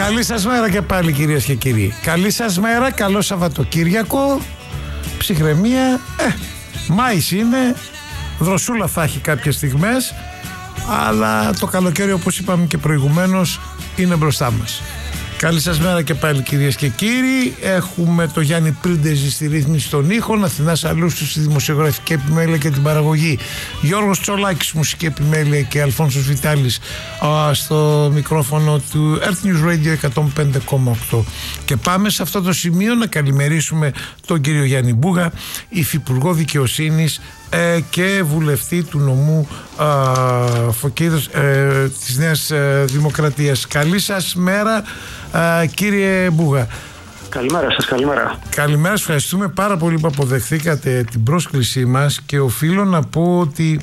Καλή σας μέρα και πάλι, κυρίες και κύριοι. Καλή σας μέρα, καλό Σαββατοκύριακο. Ψυχραιμία. Μάης είναι. Δροσούλα θα έχει κάποιες στιγμές. Αλλά το καλοκαίρι, όπως είπαμε και προηγουμένως, είναι μπροστά μας. Καλή σας μέρα και πάλι, κυρίες και κύριοι. Έχουμε το Γιάννη Πρίντεζη στη ρύθμιση των ήχων, Αθηνάς Αλούστου στη δημοσιογραφική επιμέλεια και την παραγωγή, Γιώργος Τσολάκης μουσική επιμέλεια και Αλφόνσος Βιτάλης στο μικρόφωνο του Earth News Radio 105,8. Και πάμε σε αυτό το σημείο να καλημερίσουμε τον κύριο Γιάννη Μπούγα, υφυπουργό δικαιοσύνης και βουλευτή του νομού Φωκίδος της Νέας Δημοκρατίας. Καλή σας μέρα, κύριε Μπούγα. Καλημέρα σας, καλημέρα. Καλημέρα, σας ευχαριστούμε πάρα πολύ που αποδεχθήκατε την πρόσκλησή μας και οφείλω να πω ότι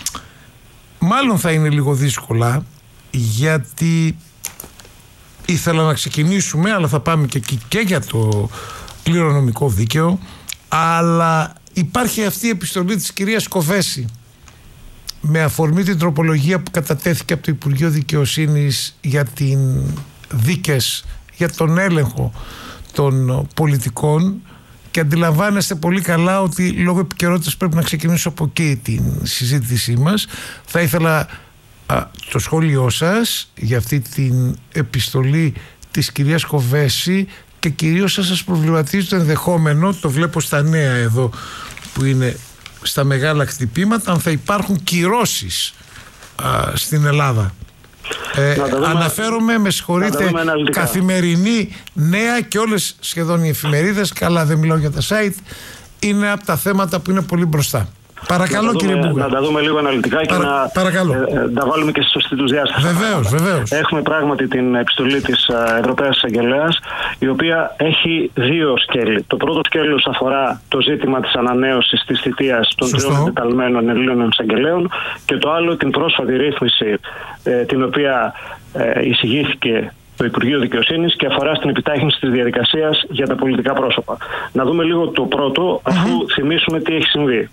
μάλλον θα είναι λίγο δύσκολα, γιατί ήθελα να ξεκινήσουμε, αλλά θα πάμε και για το κληρονομικό δίκαιο, αλλά υπάρχει αυτή η επιστολή της κυρίας Κοβέση με αφορμή την τροπολογία που κατατέθηκε από το Υπουργείο Δικαιοσύνης για την δίκες, για τον έλεγχο των πολιτικών, και αντιλαμβάνεστε πολύ καλά ότι λόγω επικαιρότητας πρέπει να ξεκινήσω από εκεί την συζήτησή μας. Θα ήθελα το σχόλιο σας για αυτή την επιστολή της κυρίας Κοβέση και κυρίως σας προβληματίζει το ενδεχόμενο, το βλέπω στα νέα εδώ που είναι στα μεγάλα χτυπήματα, αν θα υπάρχουν κυρώσεις στην Ελλάδα. Αναφέρομαι, με συγχωρείτε, Καθημερινή, Νέα και όλες σχεδόν οι εφημερίδες, καλά δεν μιλάω για τα site, είναι από τα θέματα που είναι πολύ μπροστά. Παρακαλώ, κύριε Μπούγα. Να τα δούμε λίγο αναλυτικά και να τα βάλουμε και στη σωστή τους διάσταση. Βεβαίως. Έχουμε πράγματι την επιστολή της Ευρωπαίας Εισαγγελέας, η οποία έχει δύο σκέλη. Το πρώτο σκέλος αφορά το ζήτημα της ανανέωσης της θητείας των τριών εντεταλμένων Ελλήνων εισαγγελέων, και το άλλο την πρόσφατη ρύθμιση την οποία εισηγήθηκε το Υπουργείο Δικαιοσύνης και αφορά στην επιτάχυνση της διαδικασίας για τα πολιτικά πρόσωπα. Να δούμε λίγο το πρώτο, αφού θυμίσουμε τι έχει συμβεί.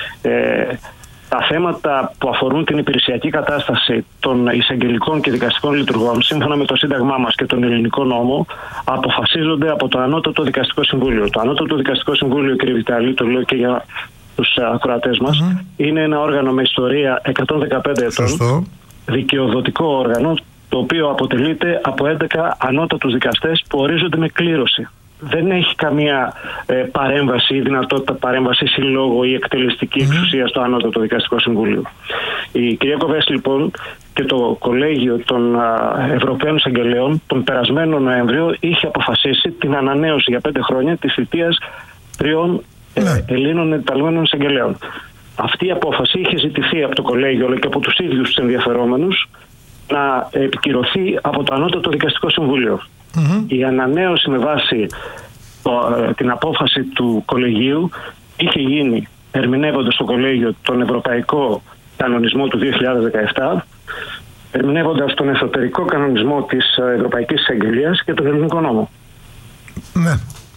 Τα θέματα που αφορούν την υπηρεσιακή κατάσταση των εισαγγελικών και δικαστικών λειτουργών, σύμφωνα με το Σύνταγμά μας και τον ελληνικό νόμο, αποφασίζονται από το Ανώτατο Δικαστικό Συμβούλιο. Το Ανώτατο Δικαστικό Συμβούλιο, κύριε Βιτάλη, το λέω και για τους ακροατές μας, είναι ένα όργανο με ιστορία 115 ετών, δικαιοδοτικό όργανο, το οποίο αποτελείται από 11 ανώτατους δικαστές που ορίζονται με κλήρωση. Δεν έχει καμία παρέμβαση ή δυνατότητα παρέμβαση συλλόγου ή εκτελεστική εξουσία στο Ανώτατο Δικαστικό Συμβούλιο. Η κυρία Κοβέση, λοιπόν, και το Κολέγιο των Ευρωπαίων Εισαγγελέων τον περασμένο Νοέμβριο είχε αποφασίσει την ανανέωση για 5 χρόνια της θητείας 3 Ελλήνων εντεταλμένων εισαγγελέων. Αυτή η απόφαση είχε ζητηθεί από το Κολέγιο αλλά και από τους ίδιους τους ενδιαφερόμενους να επικυρωθεί από το Ανώτατο Δικαστικό Συμβούλιο. Η ανανέωση με βάση την απόφαση του Κολεγίου είχε γίνει ερμηνεύοντας το Κολέγιο τον Ευρωπαϊκό Κανονισμό του 2017, ερμηνεύοντας τον εσωτερικό κανονισμό της Ευρωπαϊκής Εισαγγελίας και τον ελληνικό νόμο. Ναι.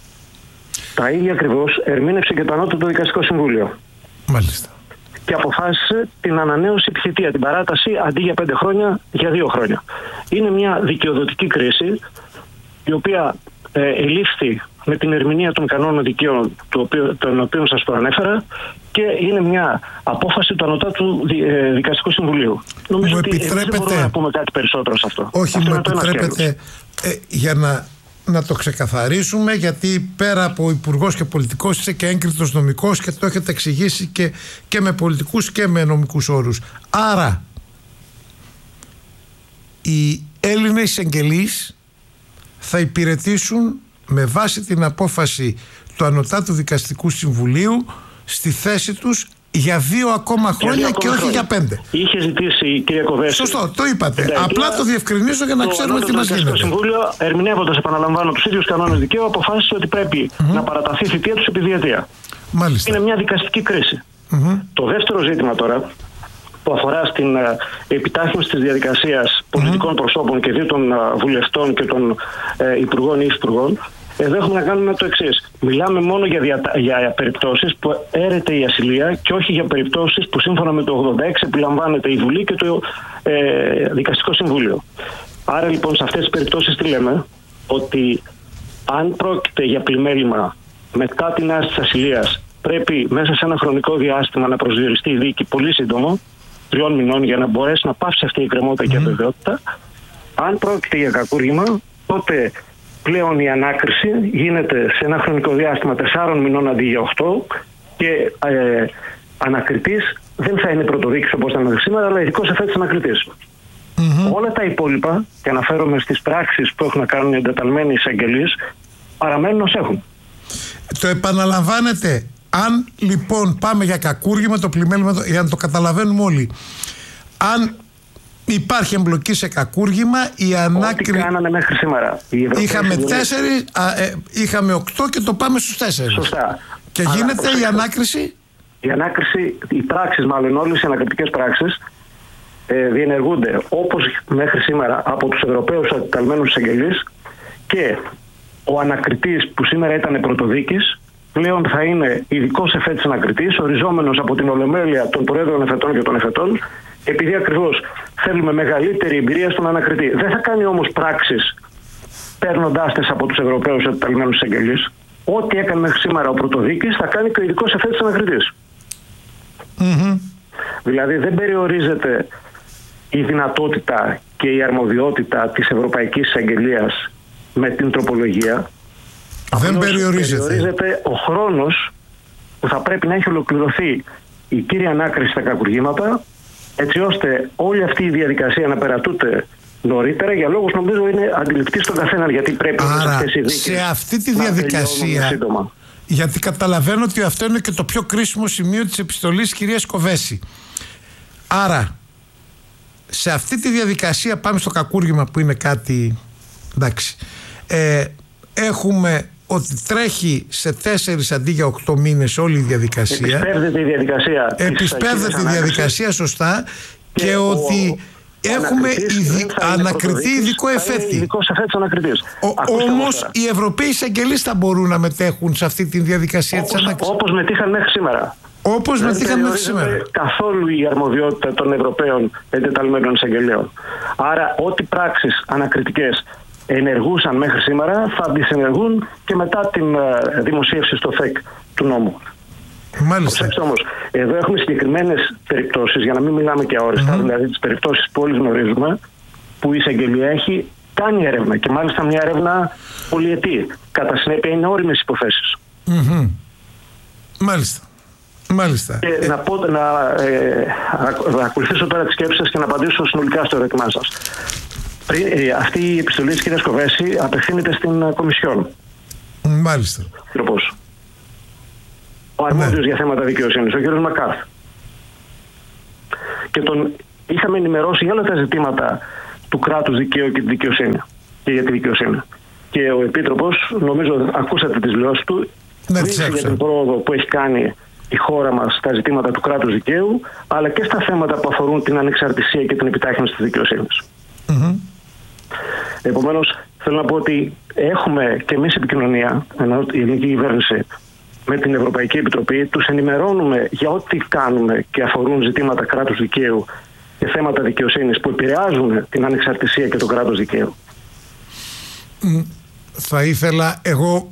Τα ίδια ακριβώς ερμήνευσε και το Ανώτατο Δικαστικό Συμβούλιο. Μάλιστα. Και αποφάσισε την ανανέωση επιθετία, την παράταση αντί για 5 χρόνια για 2 χρόνια. Είναι μια δικαιοδοτική κρίση, η οποία ελήφθη με την ερμηνεία των κανόνων δικαίων, των οποίων σας προανέφερα, και είναι μια απόφαση του Ανωτάτου Δικαστικού Συμβουλίου. Νομίζω ότι δεν μπορούμε να πούμε κάτι περισσότερο σε αυτό. Όχι, μου επιτρέπετε, για να το ξεκαθαρίσουμε, γιατί πέρα από υπουργός και πολιτικός είσαι και έγκριτος νομικός και το έχετε εξηγήσει και με πολιτικούς και με νομικούς όρους. Άρα οι Έλληνες εισαγγελείς θα υπηρετήσουν με βάση την απόφαση του Ανωτάτου Δικαστικού Συμβουλίου στη θέση τους για 2 ακόμα χρόνια και όχι για 5. Είχε ζητήσει η κυρία Κοβέση. Σωστό, το είπατε. Απλά το διευκρινίζω για να ξέρουμε τι μας γίνεται. Το Συμβούλιο, ερμηνεύοντας, επαναλαμβάνω, τους ίδιους κανόνες δικαίου, αποφάσισε ότι πρέπει να παραταθεί η θητεία τους επί διετία. Μάλιστα. Είναι μια δικαστική κρίση. Το δεύτερο ζήτημα τώρα, που αφορά στην επιτάχυνση της διαδικασίας πολιτικών προσώπων και δι' των βουλευτών και των υπουργών ή υφυπουργών, εδώ έχουμε να κάνουμε το εξής. Μιλάμε μόνο για περιπτώσεις που έρεται η ασυλία και όχι για περιπτώσεις που σύμφωνα με το 86 επιλαμβάνεται η Βουλή και το Δικαστικό Συμβούλιο. Άρα λοιπόν σε αυτές τις περιπτώσεις τι λέμε? Ότι αν πρόκειται για πλημέλημα μετά την άρση της ασυλίας, πρέπει μέσα σε ένα χρονικό διάστημα να προσδιοριστεί η δίκη πολύ σύντομο, 3 μηνών, για να μπορέσει να πάψει αυτή η εκκρεμότητα και αβεβαιότητα. Αν πρόκειται για κακούργημα, τότε πλέον η ανάκριση γίνεται σε ένα χρονικό διάστημα 4 μηνών αντί για 8 και ανακριτής δεν θα είναι πρωτοδίκης όπως ήταν μέχρι σήμερα, αλλά ειδικός εφέτης ανακριτής. Όλα τα υπόλοιπα, και αναφέρομαι στις πράξεις που έχουν να κάνουν οι εντεταλμένοι εισαγγελείς, παραμένουν ως έχουν. Το επαναλαμβάνετε. Αν λοιπόν πάμε για κακούργημα, το πλημέλημα, για να το καταλαβαίνουμε όλοι, αν υπάρχει εμπλοκή σε κακούργημα, η ανάκριση. Ό,τι κάνανε μέχρι σήμερα. Είχαμε 4, είχαμε 8 και το πάμε στους 4. Σωστά. Και γίνεται η ανάκριση. Η ανάκριση, οι πράξεις, μάλλον όλες οι ανακριτικές πράξεις, διενεργούνται όπως μέχρι σήμερα από τους Ευρωπαίους αντιταλμένους εισαγγελείς, και ο ανακριτής που σήμερα ήταν πρωτοδίκης πλέον θα είναι ειδικός εφέτης ανακριτής, οριζόμενος από την Ολομέλεια των Προέδρων Εφετών και των Εφετών, επειδή ακριβώς θέλουμε μεγαλύτερη εμπειρία στον ανακριτή. Δεν θα κάνει όμως πράξεις παίρνοντάς τες από τους Ευρωπαίους αντιταλμένους εισαγγελείς. Ό,τι έκανε μέχρι σήμερα ο πρωτοδίκης θα κάνει και ο ειδικός εφέτης ανακριτής. Δηλαδή δεν περιορίζεται η δυνατότητα και η αρμοδιότητα της Ευρωπαϊκής Εισαγγελίας με την τροπολογία. Δεν περιορίζεται ο χρόνος που θα πρέπει να έχει ολοκληρωθεί η κύρια ανάκριση στα κακουργήματα, έτσι ώστε όλη αυτή η διαδικασία να περατούται νωρίτερα, για λόγους νομίζω είναι αντιληπτή στον καθένα, γιατί πρέπει σε αυτή τη διαδικασία, γιατί καταλαβαίνω ότι αυτό είναι και το πιο κρίσιμο σημείο της επιστολής της κυρίας Κοβέση. Άρα σε αυτή τη διαδικασία πάμε στο κακούργημα, που είναι κάτι, εντάξει, έχουμε ότι τρέχει σε 4 αντί για 8 μήνες όλη η διαδικασία. Επισπεύδεται η διαδικασία σωστά, και ότι έχουμε ανακριτή ειδικό εφέτη. Όμως οι Ευρωπαίοι εισαγγελείς θα μπορούν να μετέχουν σε αυτή τη διαδικασία της ανάκρισης. Όπως μετήχαν μέχρι σήμερα. Καθόλου η αρμοδιότητα των Ευρωπαίων εντεταλμένων εισαγγελέων. Άρα ό,τι πράξεις ανακριτικές ενεργούσαν μέχρι σήμερα θα τις ενεργούν και μετά την δημοσίευση στο ΦΕΚ του νόμου. Μάλιστα. Όμως, εδώ έχουμε συγκεκριμένες περιπτώσεις, για να μην μιλάμε και αόριστα, δηλαδή τις περιπτώσεις που όλοι γνωρίζουμε, που η εισαγγελία έχει κάνει έρευνα, και μάλιστα μια έρευνα πολυετή. Κατά συνέπεια είναι όριμες υποθέσεις. Μάλιστα. Και να ακολουθήσω τώρα τις σκέψεις σας και να απαντήσω συνολικά στο ερώτημά σας. Αυτή η επιστολή της κυρίας Κοβέση απευθύνεται στην Κομισιόν. Μάλιστα. Ο αρμόδιος για θέματα δικαιοσύνης, ο κ. Μακάρθ. Και τον είχαμε ενημερώσει για όλα τα ζητήματα του κράτους δικαίου και τη δικαιοσύνη. Και για τη δικαιοσύνη. Και ο Επίτροπος, νομίζω ακούσατε τις δηλώσεις του, για την πρόοδο που έχει κάνει η χώρα μας στα ζητήματα του κράτους δικαίου, αλλά και στα θέματα που αφορούν την ανεξαρτησία και την επιτάχυνση της δικαιοσύνης. Επομένως, θέλω να πω ότι έχουμε και εμείς επικοινωνία, ενώ η ελληνική κυβέρνηση, με την Ευρωπαϊκή Επιτροπή, τους ενημερώνουμε για ό,τι κάνουμε και αφορούν ζητήματα κράτους δικαίου και θέματα δικαιοσύνης που επηρεάζουν την ανεξαρτησία και το κράτος δικαίου. Θα ήθελα, εγώ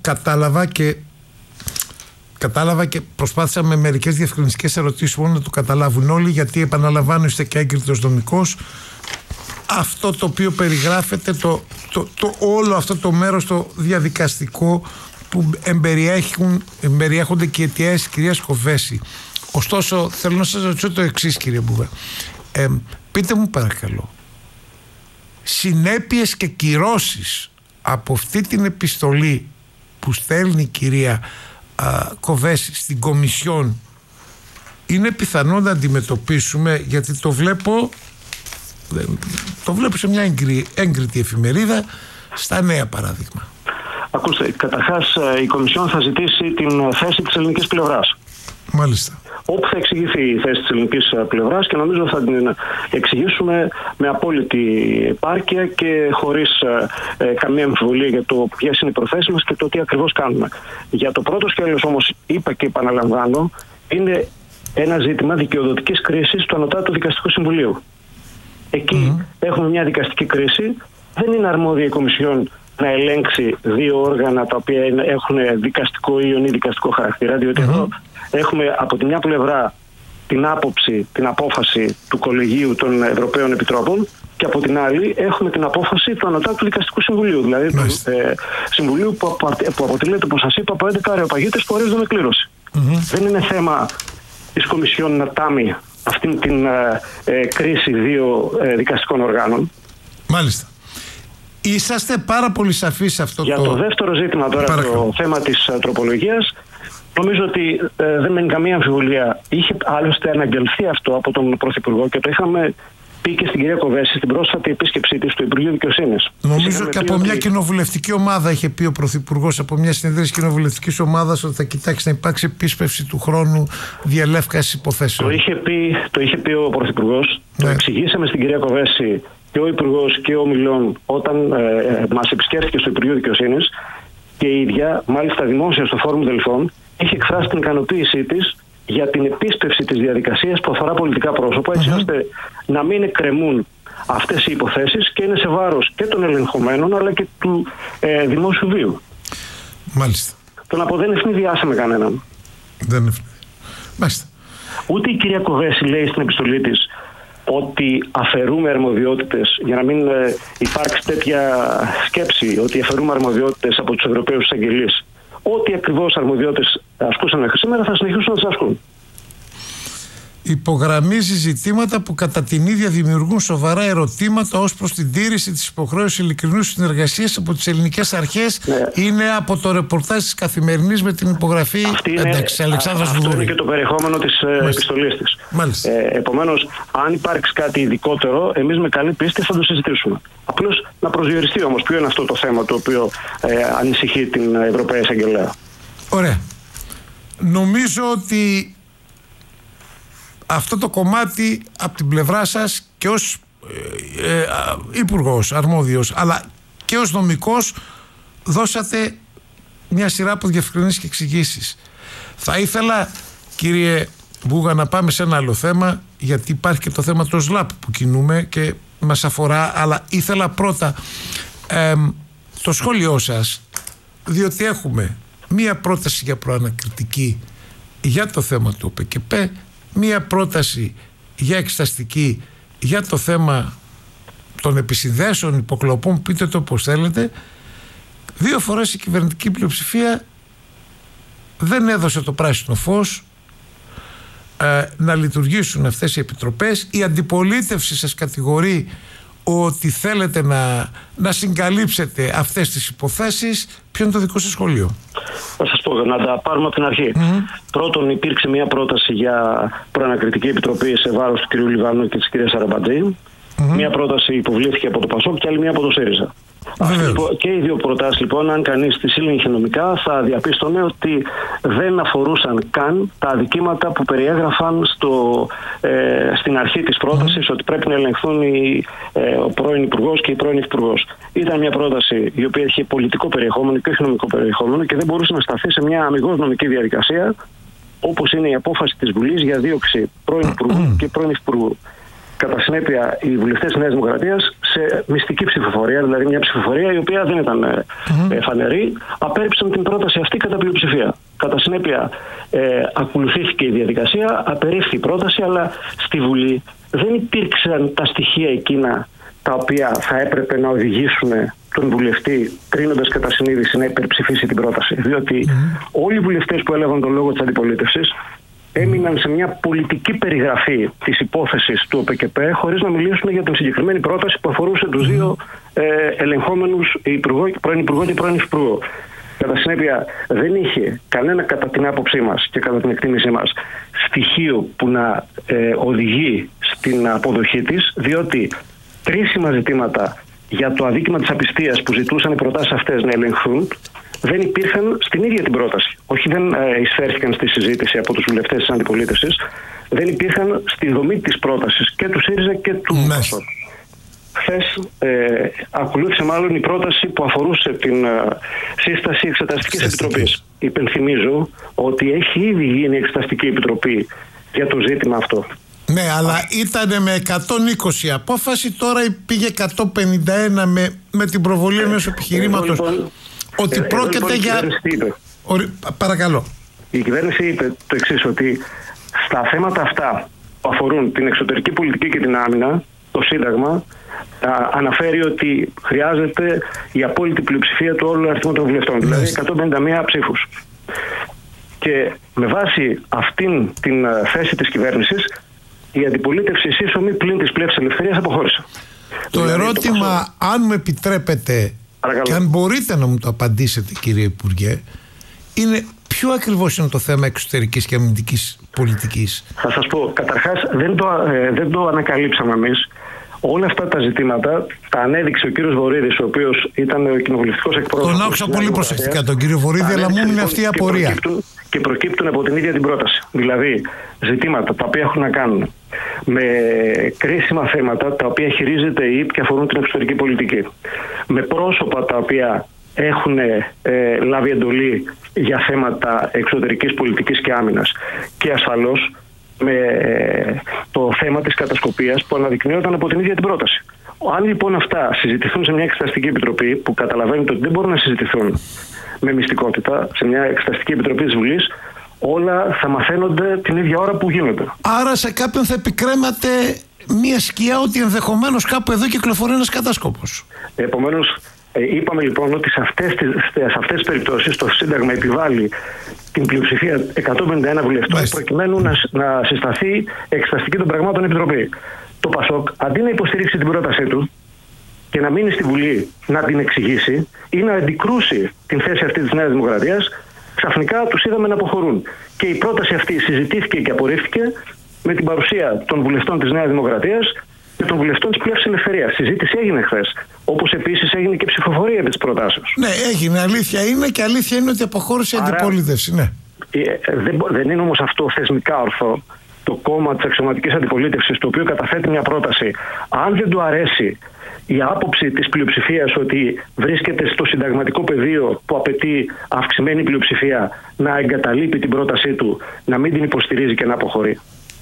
κατάλαβα και προσπάθησα με μερικές διευκρινιστικές ερωτήσεις μόνο να το καταλάβουν όλοι, γιατί επαναλαμβάνω, είστε και έγκριτος νομικός. Αυτό το οποίο περιγράφεται, όλο αυτό το μέρος το διαδικαστικό που εμπεριέχονται και οι αιτιάσεις της κυρίας Κοβέση. Ωστόσο, θέλω να σας ρωτήσω το εξής, κύριε Μπούβα. Πείτε μου παρακαλώ, συνέπειες και κυρώσεις από αυτή την επιστολή που στέλνει η κυρία Κοβέση στην Κομισιόν είναι πιθανό να αντιμετωπίσουμε, γιατί το βλέπω σε μια έγκριτη εφημερίδα, στα Νέα παράδειγμα. Ακούστε, καταρχάς η Κομισιόν θα ζητήσει την θέση της ελληνικής πλευράς. Μάλιστα. Όπου θα εξηγηθεί η θέση της ελληνικής πλευράς, και νομίζω θα την εξηγήσουμε με απόλυτη επάρκεια και χωρίς καμία αμφιβολία για το ποιες είναι οι προθέσεις μας και το τι ακριβώς κάνουμε. Για το πρώτο σκέλος όμως, είπα και επαναλαμβάνω, είναι ένα ζήτημα δικαιοδοτικής κρίσης του Ανωτάτου Δικαστικού Συμβουλίου. Εκεί έχουμε μια δικαστική κρίση Δεν είναι αρμόδια η Κομισιόν να ελέγξει δύο όργανα τα οποία έχουν δικαστικό ή ιονή-δικαστικό χαρακτήρα, διότι εδώ έχουμε από τη μια πλευρά την άποψη, την απόφαση του Κολεγίου των Ευρωπαίων Επιτρόπων και από την άλλη έχουμε την απόφαση του Ανωτάτου Δικαστικού Συμβουλίου, δηλαδή του Συμβουλίου που αποτελείται, όπως σας είπα, από 11 αρεοπαγίτες που ορίζονται με κλήρωση. Δεν είναι θέμα της Κομισιόν να τάμει αυτήν την κρίση δύο δικαστικών οργάνων. Μάλιστα. Είσαστε πάρα πολύ σαφείς σε αυτό. Για το δεύτερο ζήτημα τώρα, το θέμα της τροπολογίας, νομίζω ότι δεν μένει καμία αμφιβολία. Είχε άλλωστε αναγγελθεί αυτό από τον Πρωθυπουργό και το είχαμε πει και στην κυρία Κοβέση στην πρόσφατη επίσκεψή της του Υπουργείου Δικαιοσύνης. Νομίζω και από μια κοινοβουλευτική ομάδα είχε πει ο Πρωθυπουργός, από μια συνεδρίαση κοινοβουλευτικής ομάδας, ότι θα κοιτάξει να υπάρξει επίσπευση του χρόνου διαλεύκασης υποθέσεων. Το είχε πει ο Πρωθυπουργός. Το εξηγήσαμε στην κυρία Κοβέση και ο Υπουργός και ο Μιλών όταν μας επισκέφθηκε στο Υπουργείο Δικαιοσύνης, και η ίδια, μάλιστα δημόσια στο Φόρουμ Δελφών, είχε εκφράσει την ικανοποίησή της για την επίσπευση της διαδικασίας που αφορά πολιτικά πρόσωπα, έτσι ώστε να μην εκκρεμούν αυτές οι υποθέσεις και είναι σε βάρος και των ελεγχομένων αλλά και του δημόσιου βίου. Μάλιστα. Το να πω, δεν ευνηδιάσαμε κανέναν. Δεν ευνηδιάσαμε. Μάλιστα. Ούτε η κυρία Κοβέση λέει στην επιστολή της ότι αφαιρούμε αρμοδιότητες, για να μην υπάρξει τέτοια σκέψη ότι αφαιρούμε αρμοδιότητες από τους Ευρωπαίους εισαγγελείς. Ό,τι ακριβώς αρμοδιότητες ασκούσαν μέχρι σήμερα θα συνεχίσουν να τις ασκούν. Υπογραμμίζει ζητήματα που κατά την ίδια δημιουργούν σοβαρά ερωτήματα ως προς την τήρηση της υποχρέωσης ειλικρινούς συνεργασίας από τις ελληνικές αρχές. Είναι από το ρεπορτάζ της Καθημερινής με την υπογραφή Αλεξάνδρας Βουδούρη. Αυτό είναι και το περιεχόμενο της επιστολής της. Επομένως, αν υπάρξει κάτι ειδικότερο, εμείς με καλή πίστη θα το συζητήσουμε. Απλώς να προσδιοριστεί όμως ποιο είναι αυτό το θέμα το οποίο ανησυχεί την Ευρωπαία Εισαγγελέα. Ωραία. Νομίζω ότι αυτό το κομμάτι από την πλευρά σας και ως υπουργός αρμόδιος αλλά και ως νομικός δώσατε μια σειρά από διευκρινήσεις και εξηγήσεις. Θα ήθελα, κύριε Μπούγα, να πάμε σε ένα άλλο θέμα, γιατί υπάρχει και το θέμα του ΣΛΑΠ που κινούμε και μας αφορά, αλλά ήθελα πρώτα το σχόλιο σας, διότι έχουμε μία πρόταση για προανακριτική για το θέμα του ΟΠΕΚΕΠ, μία πρόταση για εξεταστική για το θέμα των επισυνδέσεων, υποκλοπών, πείτε το όπως θέλετε. Δύο φορές η κυβερνητική πλειοψηφία δεν έδωσε το πράσινο φως να λειτουργήσουν αυτές οι επιτροπές. Η αντιπολίτευση σας κατηγορεί ότι θέλετε να συγκαλύψετε αυτές τις υποθέσεις. Ποιο είναι το δικό σας σχόλιο? Θα σας πω, να τα πάρουμε από την αρχή. Πρώτον, υπήρξε μια πρόταση για προανακριτική επιτροπή σε βάρος του κ. Λιβάνου και της κ. Σαραμπαντζή. Μια πρόταση υποβλήθηκε από το ΠΑΣΟΚ και άλλη μια από το ΣΥΡΙΖΑ. Και οι δύο προτάσεις, λοιπόν, αν κανείς τις έλεγχε νομικά, θα διαπίστωνε ότι δεν αφορούσαν καν τα αδικήματα που περιέγραφαν στην αρχή της πρότασης, ότι πρέπει να ελεγχθούν ο πρώην Υπουργός και η πρώην Υφυπουργός. Ήταν μια πρόταση η οποία είχε πολιτικό περιεχόμενο και όχι νομικό περιεχόμενο και δεν μπορούσε να σταθεί σε μια αμιγώς νομική διαδικασία, όπως είναι η απόφαση της Βουλής για δίωξη πρώην Υπουργού και πρώην Υφυπουργού. Κατά συνέπεια, οι βουλευτές της Νέας Δημοκρατίας, σε μυστική ψηφοφορία, δηλαδή μια ψηφοφορία η οποία δεν ήταν φανερή, απέρριψαν την πρόταση αυτή κατά πλειοψηφία. Κατά συνέπεια, ακολουθήθηκε η διαδικασία, απερίφθη η πρόταση, αλλά στη Βουλή δεν υπήρξαν τα στοιχεία εκείνα τα οποία θα έπρεπε να οδηγήσουν τον βουλευτή, κρίνοντας κατά συνείδηση, να υπερψηφίσει την πρόταση. Διότι όλοι οι βουλευτές που έλαβαν τον λόγο της αντιπολίτευσης έμειναν σε μια πολιτική περιγραφή της υπόθεσης του ΟΠΕΚΕΠ χωρίς να μιλήσουν για την συγκεκριμένη πρόταση που αφορούσε τους δύο ελεγχόμενους πρώην Υπουργό και πρώην Υφυπουργό. Κατά συνέπεια, δεν είχε κανένα, κατά την άποψή μας και κατά την εκτίμησή μας, στοιχείο που να οδηγεί στην αποδοχή της, διότι κρίσιμα ζητήματα για το αδίκημα της απιστίας που ζητούσαν οι προτάσεις αυτές να ελεγχθούν δεν υπήρχαν στην ίδια την πρόταση. Όχι, δεν εισφέρθηκαν στη συζήτηση από τους βουλευτές της αντιπολίτευσης, δεν υπήρχαν στη δομή της πρότασης και του ΣΥΡΙΖΑ και του ΠΑΣΟΚ. Χθες ακολούθησε μάλλον η πρόταση που αφορούσε την σύσταση Εξεταστικής Επιτροπής. Υπενθυμίζω ότι έχει ήδη γίνει Εξεταστική Επιτροπή για το ζήτημα αυτό. Ναι, αλλά ήταν με 120 απόφαση, τώρα πήγε 151 με την προβολή ενός επιχειρήματος ότι πρόκειται για... Παρακαλώ. Η κυβέρνηση είπε το εξής, ότι στα θέματα αυτά που αφορούν την εξωτερική πολιτική και την άμυνα, το Σύνταγμα αναφέρει ότι χρειάζεται η απόλυτη πλειοψηφία του όλου αριθμού των βουλευτών, δηλαδή 151 ψήφους. Και με βάση αυτήν την θέση της κυβέρνησης, η αντιπολίτευση σύσσωμη πλην της Πλεύσης Ελευθερίας αποχώρησε. Το ερώτημα, αν μου επιτρέπετε, παρακαλώ, και αν μπορείτε να μου το απαντήσετε, κύριε Υπουργέ, είναι ποιο ακριβώς είναι το θέμα εξωτερικής και αμυντικής πολιτικής? Θα σας πω, καταρχάς δεν το ανακαλύψαμε εμείς. Όλα αυτά τα ζητήματα τα ανέδειξε ο κύριος Βορίδης, ο οποίος ήταν ο κοινοβουλευτικός εκπρόσωπος. Τον άκουσα πολύ προσεκτικά τον κύριο Βορίδη, αλλά μου είναι αυτή η απορία. Και προκύπτουν από την ίδια την πρόταση. Δηλαδή, ζητήματα τα οποία έχουν να κάνουν με κρίσιμα θέματα τα οποία χειρίζεται η ΥΠ και αφορούν την εξωτερική πολιτική. Με πρόσωπα τα οποία έχουν λάβει εντολή για θέματα εξωτερικής πολιτικής και άμυνας. Και ασφαλώς με το θέμα της κατασκοπίας που αναδεικνύονταν από την ίδια την πρόταση. Αν λοιπόν αυτά συζητηθούν σε μια εξεταστική επιτροπή, που καταλαβαίνετε ότι δεν μπορούν να συζητηθούν με μυστικότητα, σε μια εξεταστική επιτροπή της Βουλής, όλα θα μαθαίνονται την ίδια ώρα που γίνονται. Άρα σε κάποιον θα επικρέμαται μια σκιά ότι ενδεχομένως κάπου εδώ κυκλοφορεί ένας κατάσκοπος. Επομένως, είπαμε λοιπόν ότι σε αυτές τις περιπτώσεις το Σύνταγμα επιβάλλει την πλειοψηφία 151 βουλευτών προκειμένου να συσταθεί εξεταστική των πραγμάτων επιτροπή. Το ΠΑΣΟΚ, αντί να υποστηρίξει την πρότασή του και να μείνει στη Βουλή να την εξηγήσει ή να αντικρούσει την θέση αυτή της Νέας Δημοκρατίας, ξαφνικά τους είδαμε να αποχωρούν. Και η πρόταση αυτή συζητήθηκε και απορρίφθηκε με την παρουσία των βουλευτών της Νέας Δημοκρατίας και των βουλευτών της Πλεύσης Ελευθερίας. Συζήτηση έγινε χθες. Όπως επίσης έγινε και ψηφοφορία επί της προτάσεως. Ναι, έγινε. Αλήθεια είναι, και αλήθεια είναι ότι αποχώρησε η αντιπολίτευση. Ναι. Δεν είναι όμως αυτό θεσμικά ορθό. Το κόμμα της αξιωματικής αντιπολίτευσης, το οποίο καταθέτει μια πρόταση, αν δεν του αρέσει η άποψη της πλειοψηφίας ότι βρίσκεται στο συνταγματικό πεδίο που απαιτεί αυξημένη πλειοψηφία, να εγκαταλείπει την πρότασή του, να μην την υποστηρίζει και να αποχωρεί.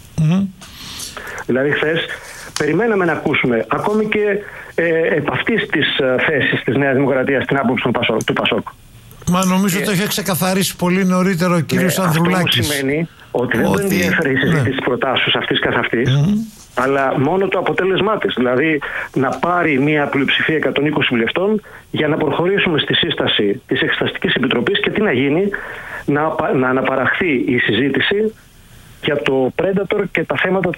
Δηλαδή χθες περιμέναμε να ακούσουμε ακόμη και επ' αυτής της θέσης της Νέας Δημοκρατίας την άποψη του ΠΑΣΟΚ. Μα νομίζω ότι το είχε ξεκαθαρίσει πολύ νωρίτερο ο κύριος Ανδρουλάκης. Αυτό σημαίνει ότι δεν τον ενδιαφέρει η συζήτηση της προτάσεως αυτής καθ' αυτής, αλλά μόνο το αποτέλεσμά της. Δηλαδή να πάρει μια πλειοψηφία 120 βουλευτών για να προχωρήσουμε στη σύσταση της Εξεταστικής Επιτροπής και τι να γίνει, να αναπαραχθεί η συζήτηση για το Predator και τα θέματα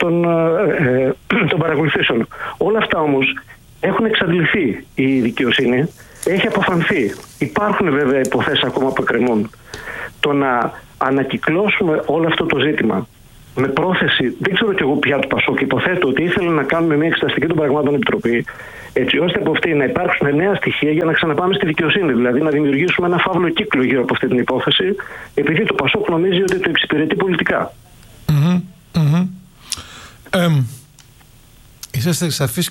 των παρακολουθήσεων. Όλα αυτά όμως έχουν εξαντληθεί. Η δικαιοσύνη έχει αποφανθεί. Υπάρχουν βέβαια υποθέσεις ακόμα που εκκρεμούν. Το να ανακυκλώσουμε όλο αυτό το ζήτημα με πρόθεση, δεν ξέρω κι εγώ πια του ΠΑΣΟΚ, υποθέτω ότι ήθελε να κάνουμε μια εξεταστική των πραγμάτων επιτροπή, έτσι ώστε από αυτή να υπάρξουν νέα στοιχεία για να ξαναπάμε στη δικαιοσύνη. Δηλαδή να δημιουργήσουμε ένα φαύλο κύκλο γύρω από αυτή την υπόθεση, επειδή το ΠΑΣΟΚ νομίζει ότι το εξυπηρετεί πολιτικά. Είσαστε σαφείς